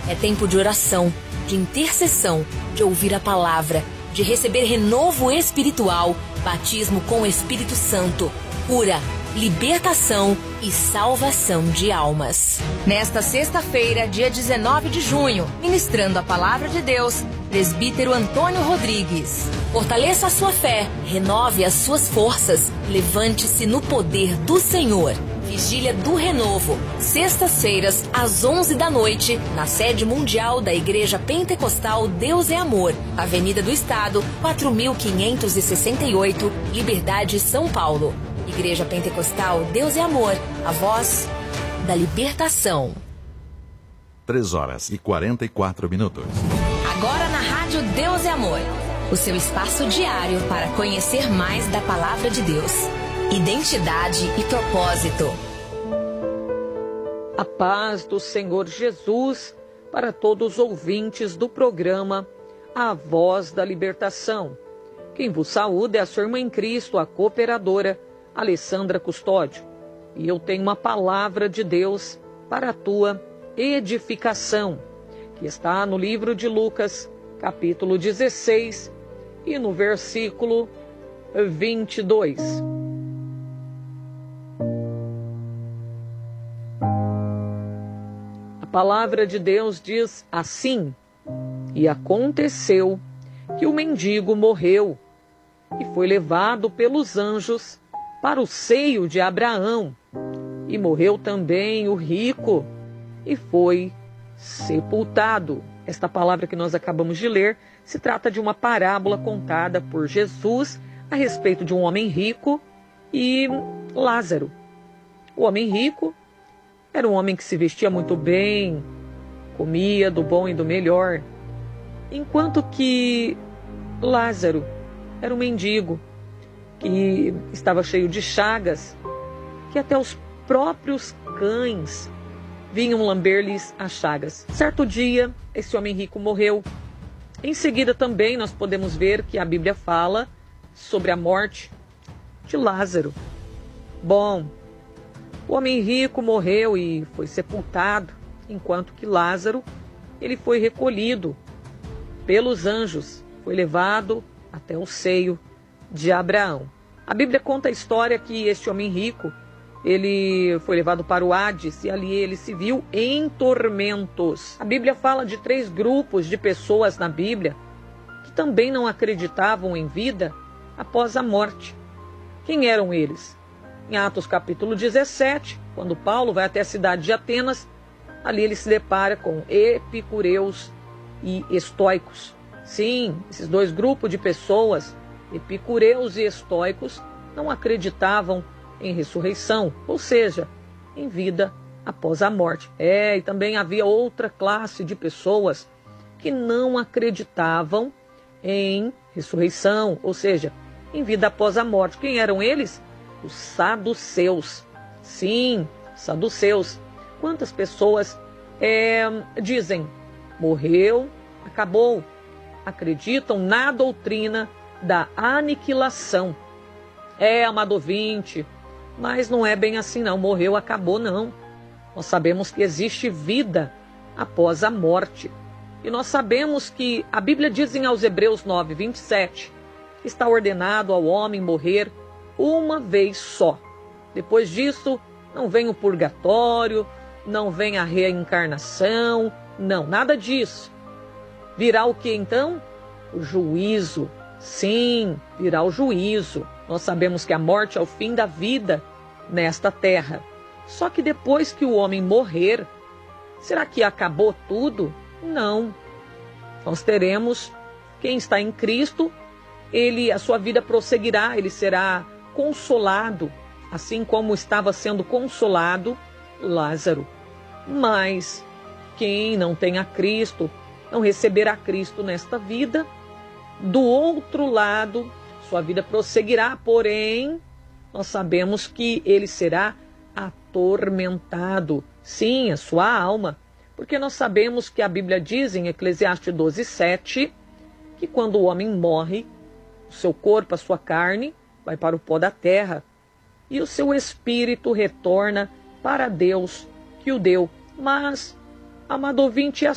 É tempo de oração, de intercessão, de ouvir a palavra, de receber renovo espiritual, batismo com o Espírito Santo, cura, libertação e salvação de almas. Nesta sexta-feira, dia 19 de junho, ministrando a palavra de Deus, presbítero Antônio Rodrigues. Fortaleça a sua fé, renove as suas forças, levante-se no poder do Senhor. Vigília do Renovo, sextas-feiras, às 11 da noite, na sede mundial da Igreja Pentecostal Deus é Amor, Avenida do Estado, 4568, Liberdade, São Paulo. Igreja Pentecostal Deus é Amor, a voz da libertação. 3h44. Agora na Rádio Deus é Amor, o seu espaço diário para conhecer mais da Palavra de Deus. Identidade e propósito. A paz do Senhor Jesus para todos os ouvintes do programa A Voz da Libertação. Quem vos saúda é a sua irmã em Cristo, a cooperadora Alessandra Custódio. E eu tenho uma palavra de Deus para a tua edificação, que está no livro de Lucas, capítulo 16, e no versículo 22. A palavra de Deus diz assim: E aconteceu que o mendigo morreu e foi levado pelos anjos para o seio de Abraão. E morreu também o rico e foi sepultado. Esta palavra que nós acabamos de ler se trata de uma parábola contada por Jesus a respeito de um homem rico e Lázaro. O homem rico era um homem que se vestia muito bem, comia do bom e do melhor, enquanto que Lázaro era um mendigo que estava cheio de chagas, que até os próprios cães vinham lamber-lhes as chagas. Certo dia, esse homem rico morreu. Em seguida também nós podemos ver que a Bíblia fala sobre a morte de Lázaro. Bom, o homem rico morreu e foi sepultado, enquanto que Lázaro, ele foi recolhido pelos anjos, foi levado até o seio de Abraão. A Bíblia conta a história que este homem rico, ele foi levado para o Hades e ali ele se viu em tormentos. A Bíblia fala de 3 grupos de pessoas na Bíblia que também não acreditavam em vida após a morte. Quem eram eles? Em Atos capítulo 17, quando Paulo vai até a cidade de Atenas, ali ele se depara com epicureus e estoicos. Sim, esses 2 grupos de pessoas, epicureus e estoicos, não acreditavam em ressurreição, ou seja, em vida após a morte. E também havia outra classe de pessoas que não acreditavam em ressurreição, ou seja, em vida após a morte. Quem eram eles? Os saduceus. Sim, saduceus. Quantas pessoas dizem, morreu, acabou. Acreditam na doutrina da aniquilação. Amado ouvinte, mas não é bem assim não, morreu, acabou não. Nós sabemos que existe vida após a morte. E nós sabemos que a Bíblia diz em aos Hebreus 9, 27, está ordenado ao homem morrer uma vez só. Depois disso, não vem o purgatório, não vem a reencarnação, não, nada disso. Virá o que então? O juízo. Sim, virá o juízo. Nós sabemos que a morte é o fim da vida nesta terra. Só que depois que o homem morrer, será que acabou tudo? Não. Nós teremos, quem está em Cristo, a sua vida prosseguirá, ele será consolado, assim como estava sendo consolado Lázaro. Mas quem não tem a Cristo, não receberá Cristo nesta vida, do outro lado, sua vida prosseguirá, porém, nós sabemos que ele será atormentado. Sim, a sua alma. Porque nós sabemos que a Bíblia diz em Eclesiastes 12, 7, que quando o homem morre, o seu corpo, a sua carne, vai para o pó da terra, e o seu espírito retorna para Deus que o deu. Mas, amado ouvinte, a